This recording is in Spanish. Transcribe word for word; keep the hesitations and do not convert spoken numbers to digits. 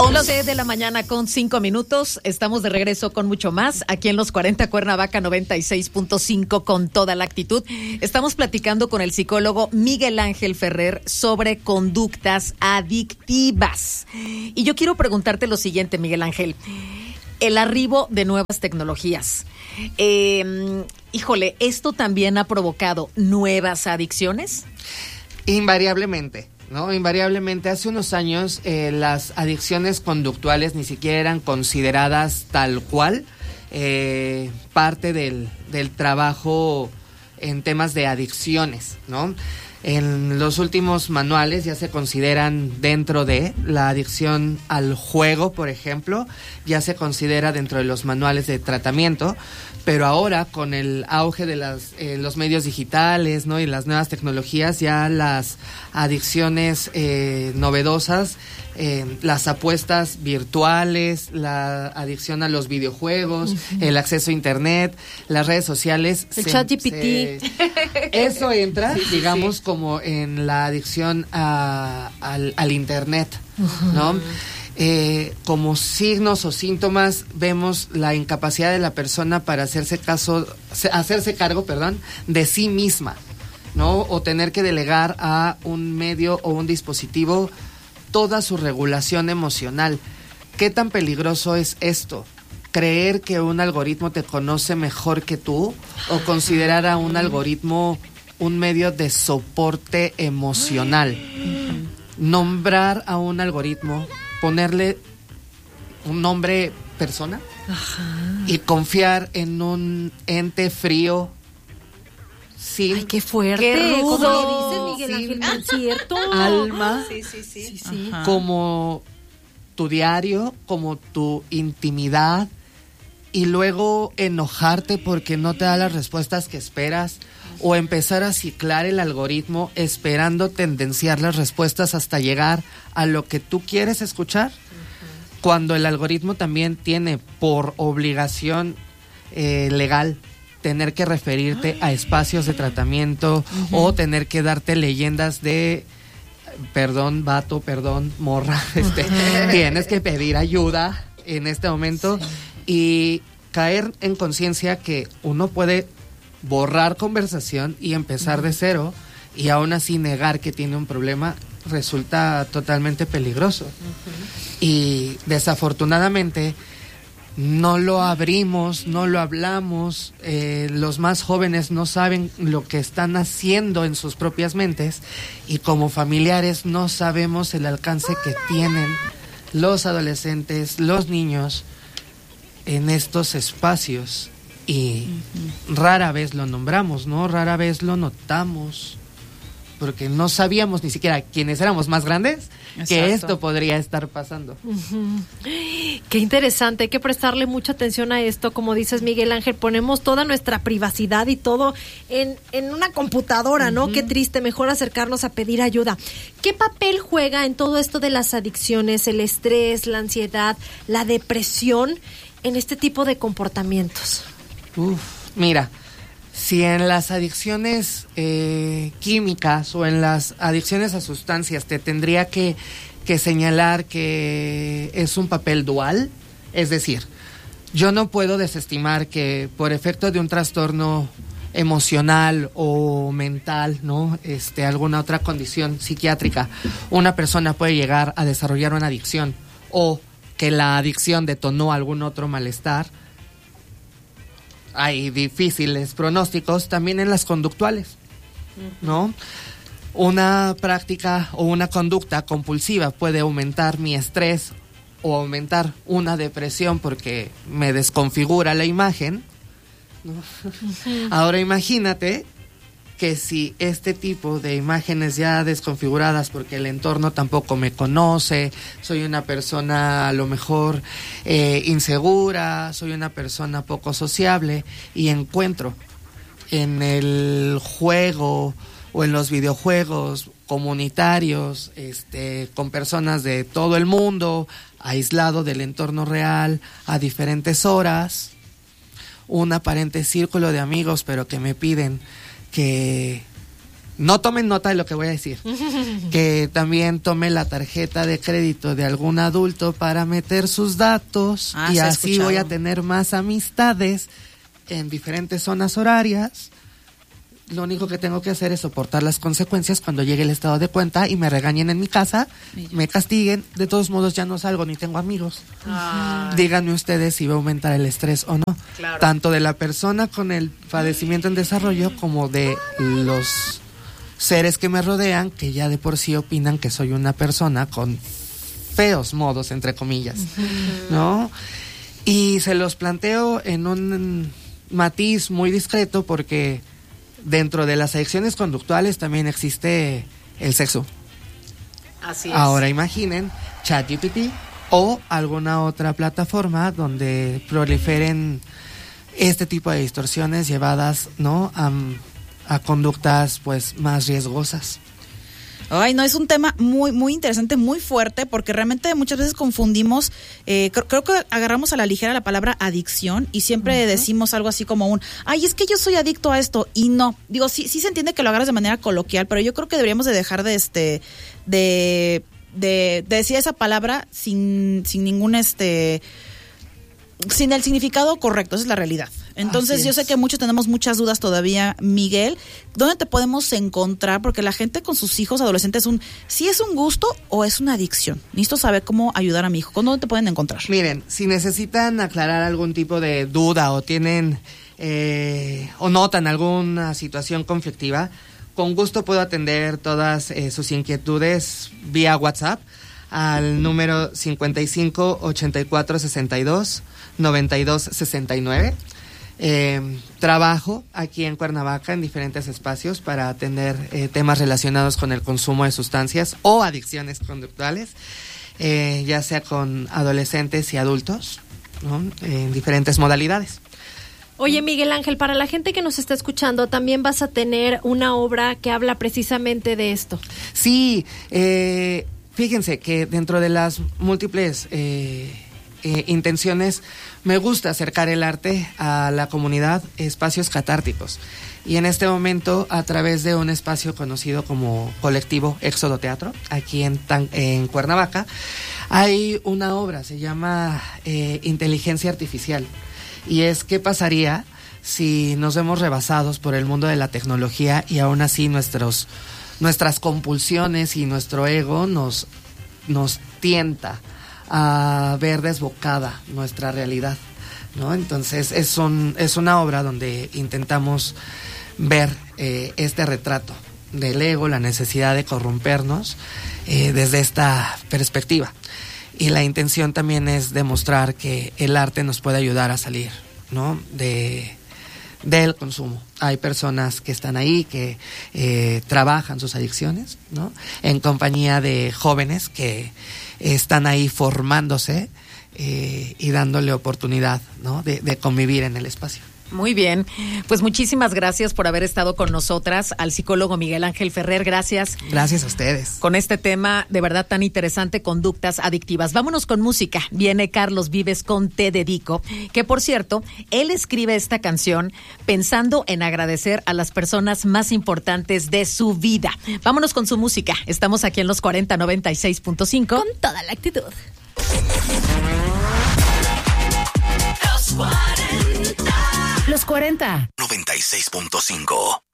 once de la mañana con cinco minutos. Estamos de regreso con mucho más aquí en Los cuarenta Cuernavaca noventa y seis punto cinco con toda la actitud. Estamos platicando con el psicólogo Miguel Ángel Ferrer sobre conductas adictivas. Y yo quiero preguntarte lo siguiente, Miguel Ángel. El arribo de nuevas tecnologías. Eh, híjole, ¿esto también ha provocado nuevas adicciones? Invariablemente. ¿No? Invariablemente, hace unos años eh, las adicciones conductuales ni siquiera eran consideradas tal cual eh, parte del, del trabajo en temas de adicciones, ¿no? En los últimos manuales ya se consideran dentro de la adicción al juego, por ejemplo, ya se considera dentro de los manuales de tratamiento, pero ahora con el auge de las, eh, los medios digitales, ¿no? Y las nuevas tecnologías, ya las adicciones eh, novedosas, eh, las apuestas virtuales, la adicción a los videojuegos, uh-huh. el acceso a internet, las redes sociales. El chat G P T. Eso entra, sí, digamos, sí. como en la adicción a, al, al internet, uh-huh. ¿no? Eh, como signos o síntomas vemos la incapacidad de la persona para hacerse caso, hacerse cargo, perdón, de sí misma, ¿no? O tener que delegar a un medio o un dispositivo toda su regulación emocional. ¿Qué tan peligroso es esto? ¿Creer que un algoritmo te conoce mejor que tú o considerar a un algoritmo un medio de soporte emocional? Nombrar a un algoritmo, ponerle un nombre persona, ajá. y confiar en un ente frío sin... ¡Ay, qué fuerte! ¡Qué rudo! ¿Cómo le dices, Miguel Ángel? ¿Es cierto? Alma, sí, sí, sí. sí, sí. como tu diario, como tu intimidad, y luego enojarte porque no te da las respuestas que esperas, o empezar a ciclar el algoritmo esperando tendenciar las respuestas hasta llegar a lo que tú quieres escuchar, uh-huh. cuando el algoritmo también tiene por obligación eh, legal tener que referirte a espacios de tratamiento, uh-huh. o tener que darte leyendas de perdón vato, perdón morra, este, uh-huh. tienes que pedir ayuda en este momento, sí. y caer en conciencia que uno puede borrar conversación y empezar uh-huh. de cero, y aún así negar que tiene un problema resulta totalmente peligroso. Uh-huh. Y desafortunadamente no lo abrimos, no lo hablamos, eh, los más jóvenes no saben lo que están haciendo en sus propias mentes, y como familiares no sabemos el alcance que tienen los adolescentes, los niños en estos espacios. Y uh-huh. rara vez lo nombramos, ¿no? Rara vez lo notamos, porque no sabíamos ni siquiera quienes éramos más grandes. Exacto. Que esto podría estar pasando. Uh-huh. Qué interesante, hay que prestarle mucha atención a esto. Como dices, Miguel Ángel, ponemos toda nuestra privacidad y todo en, en una computadora, ¿no? Uh-huh. Qué triste, mejor acercarnos a pedir ayuda. ¿Qué papel juega en todo esto de las adicciones, el estrés, la ansiedad, la depresión en este tipo de comportamientos? Uf, mira, si en las adicciones eh, químicas o en las adicciones a sustancias te tendría que, que señalar que es un papel dual, es decir, yo no puedo desestimar que por efecto de un trastorno emocional o mental, ¿no? Este, alguna otra condición psiquiátrica, una persona puede llegar a desarrollar una adicción, o que la adicción detonó algún otro malestar. Hay difíciles pronósticos también en las conductuales, ¿no? Una práctica o una conducta compulsiva puede aumentar mi estrés o aumentar una depresión porque me desconfigura la imagen, ¿no? Uh-huh. Ahora imagínate que si este tipo de imágenes ya desconfiguradas porque el entorno tampoco me conoce, soy una persona a lo mejor eh, insegura, soy una persona poco sociable, y encuentro en el juego o en los videojuegos comunitarios, este, con personas de todo el mundo, aislado del entorno real, a diferentes horas, un aparente círculo de amigos, pero que me piden que no tomen nota de lo que voy a decir, que también tome la tarjeta de crédito de algún adulto para meter sus datos Ah, y se ha así escuchado. voy a tener más amistades en diferentes zonas horarias. Lo único que tengo que hacer es soportar las consecuencias cuando llegue el estado de cuenta y me regañen en mi casa, me castiguen. De todos modos ya no salgo ni tengo amigos. Ay. Díganme ustedes si va a aumentar el estrés o no. Claro. Tanto de la persona con el padecimiento en desarrollo como de los seres que me rodean, que ya de por sí opinan que soy una persona con feos modos, entre comillas, ¿no? Y se los planteo en un matiz muy discreto porque dentro de las adicciones conductuales también existe el sexo. Así es. Ahora imaginen ChatGPT o alguna otra plataforma donde proliferen este tipo de distorsiones llevadas, ¿no?, a, a conductas pues más riesgosas. Ay, no, es un tema muy, muy interesante, muy fuerte, porque realmente muchas veces confundimos, eh, creo, creo que agarramos a la ligera la palabra adicción y siempre uh-huh. decimos algo así como un, ay, es que yo soy adicto a esto, y no, digo, sí, sí se entiende que lo agarras de manera coloquial, pero yo creo que deberíamos de dejar de, este, de, de, de decir esa palabra sin, sin ningún, este... sin el significado correcto, esa es la realidad. Entonces yo sé que muchos tenemos muchas dudas todavía, Miguel. ¿Dónde te podemos encontrar? Porque la gente con sus hijos adolescentes, un ¿sí es un gusto o es una adicción? Necesito saber cómo ayudar a mi hijo. ¿Dónde te pueden encontrar? Miren, si necesitan aclarar algún tipo de duda o tienen eh, o notan alguna situación conflictiva, con gusto puedo atender todas eh, sus inquietudes vía WhatsApp al número cincuenta y cinco, ochenta y cuatro, sesenta y dos, noventa y dos, sesenta y nueve. Eh, trabajo aquí en Cuernavaca en diferentes espacios para atender eh, temas relacionados con el consumo de sustancias o adicciones conductuales, eh, ya sea con adolescentes y adultos, ¿no?, en diferentes modalidades. Oye, Miguel Ángel, para la gente que nos está escuchando, también vas a tener una obra que habla precisamente de esto. Sí, eh, fíjense que dentro de las múltiples eh, eh, intenciones, me gusta acercar el arte a la comunidad, espacios catárticos. Y en este momento, a través de un espacio conocido como Colectivo Éxodo Teatro, aquí en, Tan- en Cuernavaca, hay una obra, se llama eh, Inteligencia Artificial. Y es, ¿qué pasaría si nos vemos rebasados por el mundo de la tecnología y aún así nuestros, nuestras compulsiones y nuestro ego nos, nos tienta a ver desbocada nuestra realidad, ¿no? Entonces es, un, es una obra donde intentamos ver eh, este retrato del ego, la necesidad de corrompernos eh, desde esta perspectiva. Y la intención también es demostrar que el arte nos puede ayudar a salir, ¿no?, de, del consumo. Hay personas que están ahí, que eh, trabajan sus adicciones, ¿no?, en compañía de jóvenes que están ahí formándose eh, y dándole oportunidad, ¿no?, de, de convivir en el espacio. Muy bien, pues muchísimas gracias por haber estado con nosotras, al psicólogo Miguel Ángel Ferrer, gracias. Gracias a ustedes. Con este tema de verdad tan interesante, conductas adictivas. Vámonos con música. Viene Carlos Vives con Te Dedico, que por cierto, él escribe esta canción pensando en agradecer a las personas más importantes de su vida. Vámonos con su música. Estamos aquí en los cuarenta noventa y seis punto cinco. Con toda la actitud. Los cuarenta. noventa y seis punto cinco.